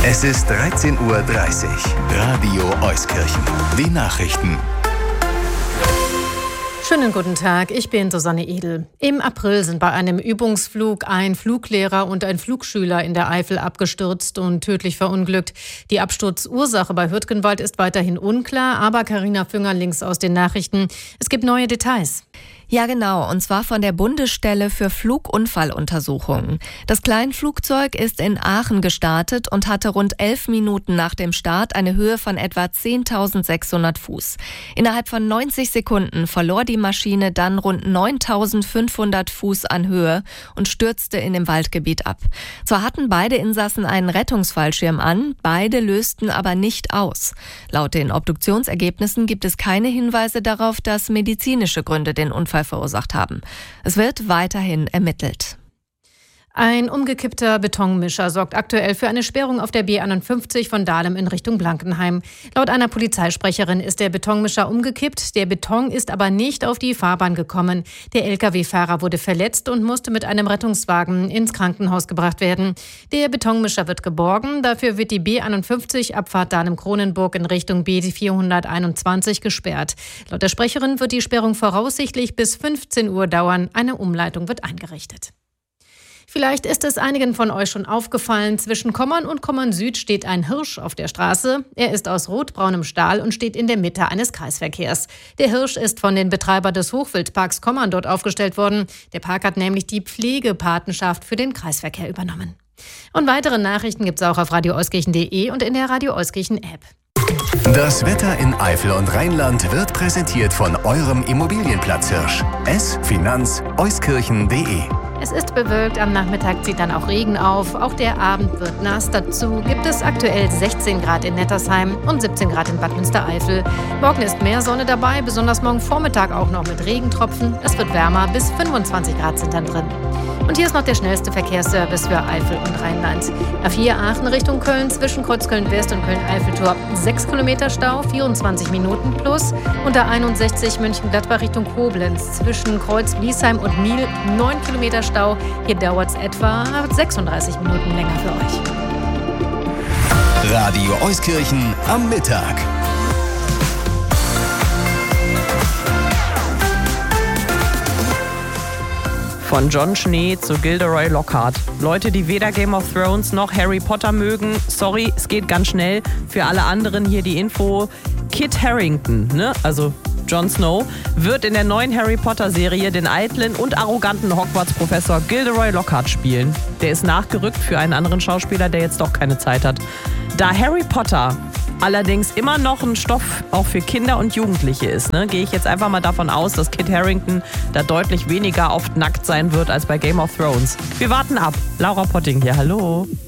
Es ist 13:30 Uhr. Radio Euskirchen. Die Nachrichten. Schönen guten Tag, ich bin Susanne Edel. Im April sind bei einem Übungsflug ein Fluglehrer und ein Flugschüler in der Eifel abgestürzt und tödlich verunglückt. Die Absturzursache bei Hürtgenwald ist weiterhin unklar, aber Carina Fünger-Links aus den Nachrichten. Es gibt neue Details. Ja, genau, und zwar von der Bundesstelle für Flugunfalluntersuchungen. Das Kleinflugzeug ist in Aachen gestartet und hatte rund 11 Minuten nach dem Start eine Höhe von etwa 10.600 Fuß. Innerhalb von 90 Sekunden verlor die Maschine dann rund 9.500 Fuß an Höhe und stürzte in dem Waldgebiet ab. Zwar hatten beide Insassen einen Rettungsfallschirm an, beide lösten aber nicht aus. Laut den Obduktionsergebnissen gibt es keine Hinweise darauf, dass medizinische Gründe den Unfall verursacht haben. Es wird weiterhin ermittelt. Ein umgekippter Betonmischer sorgt aktuell für eine Sperrung auf der B51 von Dahlem in Richtung Blankenheim. Laut einer Polizeisprecherin ist der Betonmischer umgekippt. Der Beton ist aber nicht auf die Fahrbahn gekommen. Der Lkw-Fahrer wurde verletzt und musste mit einem Rettungswagen ins Krankenhaus gebracht werden. Der Betonmischer wird geborgen. Dafür wird die B51 Abfahrt Dahlem-Kronenburg in Richtung B421 gesperrt. Laut der Sprecherin wird die Sperrung voraussichtlich bis 15 Uhr dauern. Eine Umleitung wird eingerichtet. Vielleicht ist es einigen von euch schon aufgefallen, zwischen Kommern und Kommern Süd steht ein Hirsch auf der Straße. Er ist aus rotbraunem Stahl und steht in der Mitte eines Kreisverkehrs. Der Hirsch ist von den Betreibern des Hochwildparks Kommern dort aufgestellt worden. Der Park hat nämlich die Pflegepatenschaft für den Kreisverkehr übernommen. Und weitere Nachrichten gibt's auch auf radioeuskirchen.de und in der Radio Euskirchen App. Das Wetter in Eifel und Rheinland wird präsentiert von eurem Immobilienplatzhirsch. Finanz-euskirchen.de. Es ist bewölkt, am Nachmittag zieht dann auch Regen auf. Auch der Abend wird nass. Dazu gibt es aktuell 16 Grad in Nettersheim und 17 Grad in Bad Münstereifel. Morgen ist mehr Sonne dabei, besonders morgen Vormittag auch noch mit Regentropfen. Es wird wärmer, bis 25 Grad sind dann drin. Und hier ist noch der schnellste Verkehrsservice für Eifel und Rheinland. A4 Aachen Richtung Köln zwischen Kreuzköln West und Köln-Eiffeltor 6 Kilometer Stau, 24 Minuten plus. Und A61 München-Gladbach Richtung Koblenz zwischen Kreuz-Bliesheim und Miel 9 Kilometer Stau. Hier dauert es etwa 36 Minuten länger für euch. Radio Euskirchen am Mittag. Von Jon Schnee zu Gilderoy Lockhart. Leute, die weder Game of Thrones noch Harry Potter mögen, sorry, es geht ganz schnell. Für alle anderen hier die Info. Kit Harington, also Jon Snow, wird in der neuen Harry Potter Serie den eitlen und arroganten Hogwarts-Professor Gilderoy Lockhart spielen. Der ist nachgerückt für einen anderen Schauspieler, der jetzt doch keine Zeit hat. Da Harry Potter allerdings immer noch ein Stoff auch für Kinder und Jugendliche ist, gehe ich jetzt einfach mal davon aus, dass Kit Harington da deutlich weniger oft nackt sein wird als bei Game of Thrones. Wir warten ab. Laura Potting hier, hallo.